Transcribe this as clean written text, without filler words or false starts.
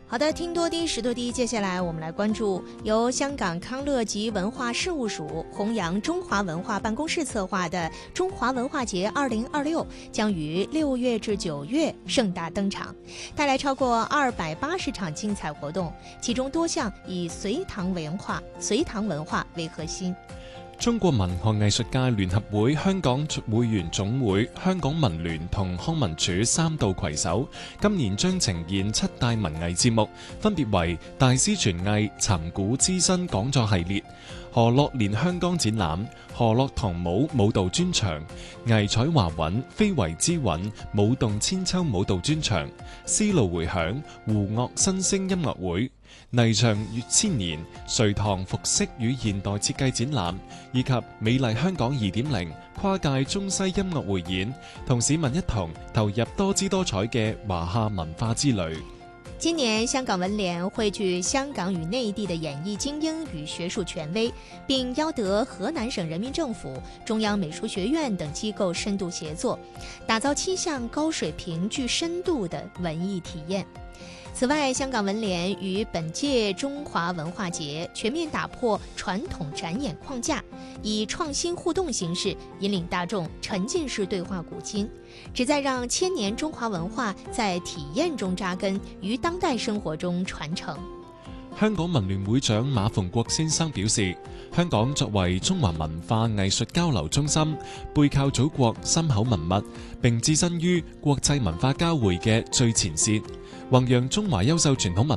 好的，听多滴识多滴，接下来我们来关注由香港康乐及文化事务署弘扬中华文化办公室策划的中华文化节2026将于6月至9月盛大登场，带来超过280场精彩活动，其中多项以隋唐文化为核心。 中國文學藝術界聯合會香港會員總會、香港文聯同康文署三道攜手，今年將呈現7大文藝節目，分別為大師傳藝、尋古知新講座系列、何樂連香江展覽、何樂唐舞舞蹈專場、藝彩華韻、非遺之韻舞動千秋舞蹈專場、絲路迴響胡樂新聲音樂會、泥場月千年、隋唐服飾與現代設計展覽，以及美麗香港2.0跨界中西音樂匯演，同市民一同投入多姿多彩嘅華夏文化之旅。 今年香港文聯匯聚香港與內地的演藝精英與學術權威，並邀得河南省人民政府、中央美術學院等機構深度協作，打造7項高水平具深度的文藝體驗。此外，香港文聯於本屆中華文化節全面打破傳統展演框架，以創新互動形式引領大眾沉浸式對話古今，旨在讓千年中華文化在體驗中扎根，於當代生活中傳承。 香港文聯會長馬逢國先生表示，香港作為中華文化藝術交流中心，背靠祖國深厚文物，並置身於國際文化交匯嘅最前線，弘揚中華優秀傳統文